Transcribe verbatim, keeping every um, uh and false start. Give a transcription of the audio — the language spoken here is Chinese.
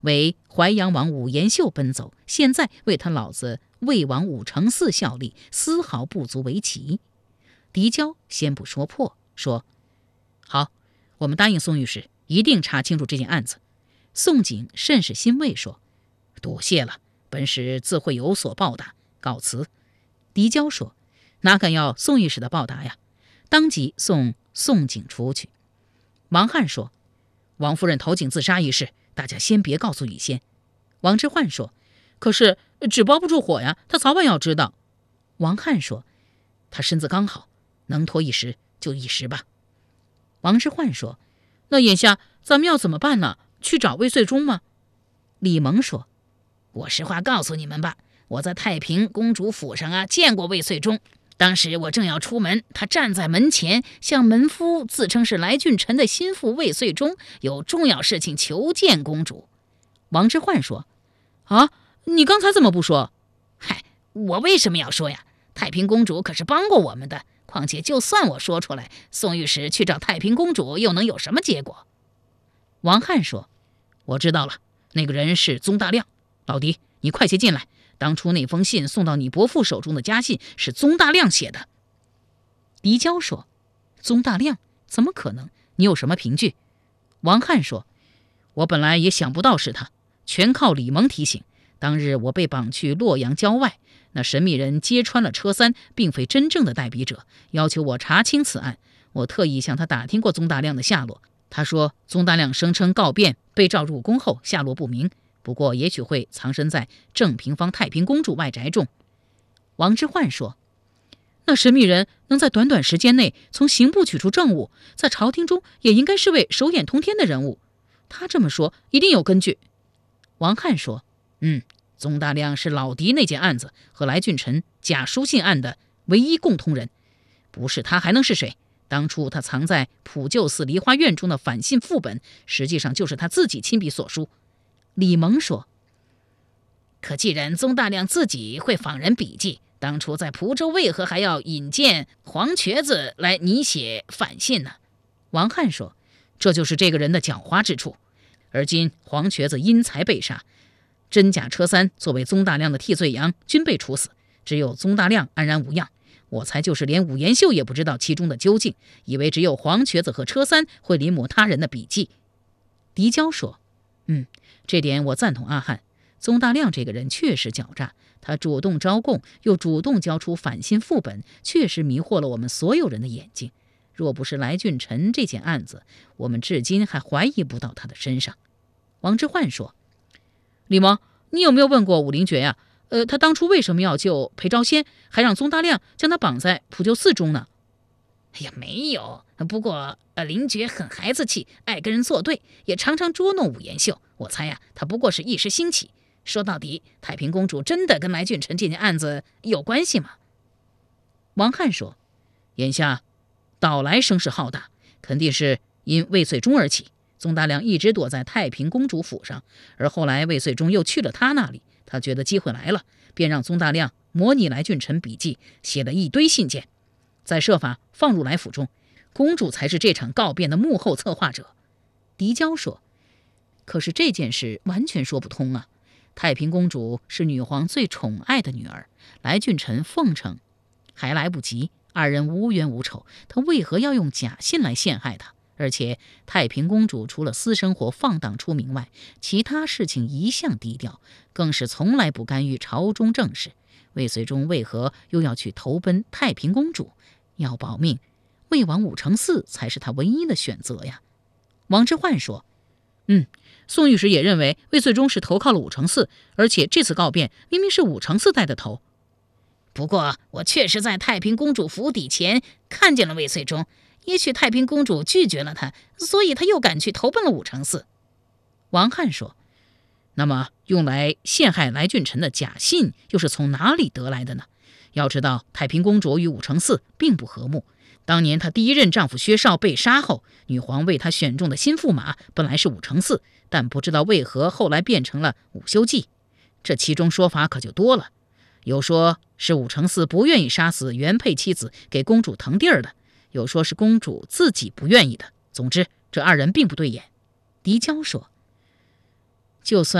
为淮阳王武延秀奔走，现在为他老子魏王武承嗣效力，丝毫不足为奇。狄娇先不说破，说：好，我们答应宋御史，一定查清楚这件案子。宋璟甚是欣慰，说：多谢了，本使自会有所报答，告辞。狄娇说：哪敢要宋御史的报答呀？当即送宋璟出去。王翰说：王夫人投井自杀一事，大家先别告诉李先。王之涣说：可是纸包不住火呀，他早晚要知道。王翰说：他身子刚好，能拖一时就一时吧。王之涣说：那眼下咱们要怎么办呢？去找魏遂忠吗？李蒙说：我实话告诉你们吧，我在太平公主府上啊见过魏遂忠。当时我正要出门，他站在门前，向门夫自称是来俊臣的心腹魏遂忠，有重要事情求见公主。王之涣说：啊，你刚才怎么不说？嗨，我为什么要说呀？太平公主可是帮过我们的，况且就算我说出来，宋御史去找太平公主又能有什么结果？王翰说：我知道了，那个人是宗大亮。老狄，你快些进来，当初那封信送到你伯父手中的家信是宗大亮写的。狄娇说：宗大亮？怎么可能？你有什么凭据？王翰说：我本来也想不到是他，全靠李蒙提醒。当日我被绑去洛阳郊外，那神秘人揭穿了车三并非真正的代笔者，要求我查清此案。我特意向他打听过宗大亮的下落，他说宗大亮声称告变被召入宫后下落不明，不过也许会藏身在正平坊太平公主外宅中。王之涣说：那神秘人能在短短时间内从刑部取出证物，在朝廷中也应该是位手眼通天的人物，他这么说一定有根据。王翰说：嗯，宗大亮是老狄那件案子和来俊臣假书信案的唯一共通人，不是他还能是谁？当初他藏在普救寺梨花院中的反信副本，实际上就是他自己亲笔所书。李蒙说：可既然宗大亮自己会仿人笔记，当初在蒲州为何还要引荐黄瘸子来拟写反信呢？王翰说：这就是这个人的狡猾之处。而今黄瘸子因财被杀，真假车三作为宗大亮的替罪羊均被处死，只有宗大亮安然无恙。我猜就是连武延秀也不知道其中的究竟，以为只有黄瘸子和车三会临摹他人的笔记。狄娇说：嗯，这点我赞同阿翰。宗大亮这个人确实狡诈，他主动招供，又主动交出反信副本，确实迷惑了我们所有人的眼睛。若不是来俊臣这件案子，我们至今还怀疑不到他的身上。王之涣说：李蒙，你有没有问过武陵爵呀？呃，他当初为什么要救裴昭先，还让宗大亮将他绑在普救寺中呢？哎呀，没有。不过呃，林爵很孩子气，爱跟人作对，也常常捉弄武延秀。我猜呀，他不过是一时兴起。说到底，太平公主真的跟来俊臣这件案子有关系吗？王翰说：眼下岛来声势浩大，肯定是因魏遂忠而起。宗大亮一直躲在太平公主府上，而后来魏遂忠又去了他那里，他觉得机会来了，便让宗大亮模拟来俊臣笔记，写了一堆信件，再设法放入来府中。公主才是这场告变的幕后策划者。狄娇说：可是这件事完全说不通啊！太平公主是女皇最宠爱的女儿，来俊臣奉承还来不及，二人无冤无仇，他为何要用假信来陷害她？而且太平公主除了私生活放荡出名外，其他事情一向低调，更是从来不干预朝中政事。魏遂忠为何又要去投奔太平公主？要保命，魏王武承嗣才是他唯一的选择呀。王之涣说：嗯，宋御史也认为魏遂忠是投靠了武承嗣，而且这次告变明明是武承嗣带的头。不过我确实在太平公主府邸前看见了魏遂忠，也许太平公主拒绝了他，所以他又赶去投奔了武承嗣。王翰说：那么用来陷害来俊臣的假信又是从哪里得来的呢？要知道太平公主与武承嗣并不和睦，当年她第一任丈夫薛绍被杀后，女皇为她选中的新驸马本来是武承嗣，但不知道为何后来变成了武修忌。这其中说法可就多了，有说是武承嗣不愿意杀死原配妻子给公主腾地儿的，有说是公主自己不愿意的。总之这二人并不对眼。狄娇说： 就算